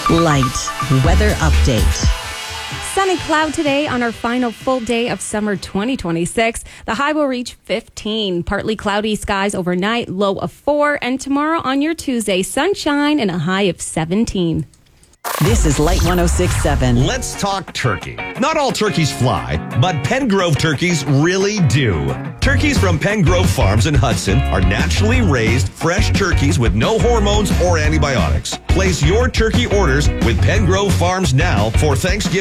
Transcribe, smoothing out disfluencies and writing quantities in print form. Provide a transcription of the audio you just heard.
Light weather update. Sun and cloud today on our final full day of summer 2026. The high will reach 15. Partly cloudy skies overnight, low of 4. And tomorrow on your Tuesday, sunshine and a high of 17. This is Light 106.7. Let's talk turkey. Not all turkeys fly, but Pengrove turkeys really do. Turkeys from Pengrove Farms in Hudson are naturally raised, fresh turkeys with no hormones or antibiotics. Place your turkey orders with Pengrove Farms now for Thanksgiving.